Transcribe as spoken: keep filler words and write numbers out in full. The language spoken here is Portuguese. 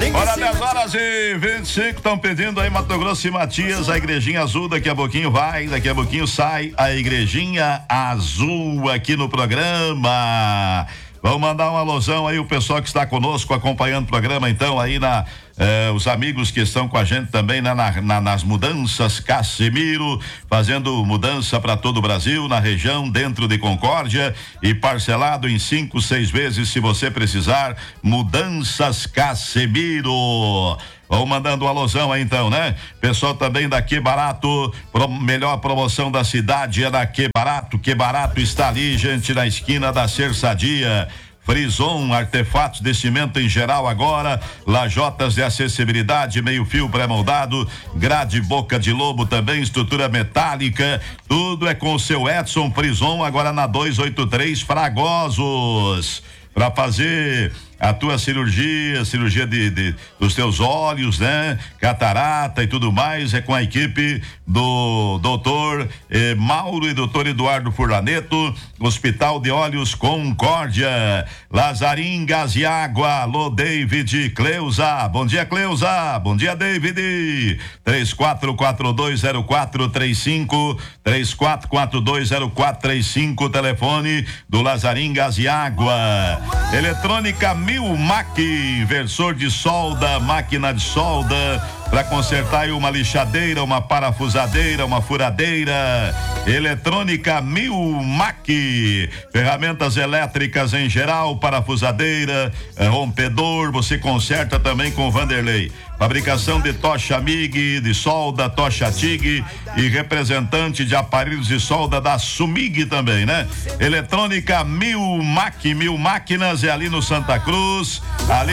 Olha, dez horas e vinte e cinco, estão pedindo aí Mato Grosso e Matias, a Igrejinha Azul, daqui a pouquinho vai, daqui a pouquinho sai a Igrejinha Azul aqui no programa. Vamos mandar um alusão aí, o pessoal que está conosco acompanhando o programa, então, aí na, eh, os amigos que estão com a gente também né, na, na, nas mudanças Casemiro, fazendo mudança para todo o Brasil, na região, dentro de Concórdia e parcelado em cinco, seis vezes se você precisar. Mudanças Casemiro. Vamos mandando um alusão aí então, né? Pessoal também da Que Barato, pro, melhor promoção da cidade é da Que Barato. Que Barato está ali, gente, na esquina da Cerçadia. Frison, artefatos de cimento em geral agora, lajotas de acessibilidade, meio fio pré-moldado, grade boca de lobo também, estrutura metálica, tudo é com o seu Edson Frison, agora na duzentos e oitenta e três Fragosos, para fazer a tua cirurgia, cirurgia de, de dos teus olhos, né? Catarata e tudo mais, é com a equipe do doutor eh, Mauro e doutor Eduardo Furlaneto, Hospital de Olhos Concórdia, Lazarim Gás e Água, alô David, Cleusa, bom dia Cleusa, bom dia David, três quatro quatro dois zero quatro três cinco, três quatro quatro dois zero quatro três cinco, telefone do Lazarim Gás e Água. Eletrônica Milmac, inversor de solda, máquina de solda, para consertar aí uma lixadeira, uma parafusadeira, uma furadeira. Eletrônica Milmac, ferramentas elétricas em geral, parafusadeira, rompedor, você conserta também com Vanderlei. Fabricação de tocha MIG, de solda, tocha TIG e representante de aparelhos de solda da Sumig também, né? Eletrônica Milmac, Mil Máquinas é ali no Santa Cruz, ali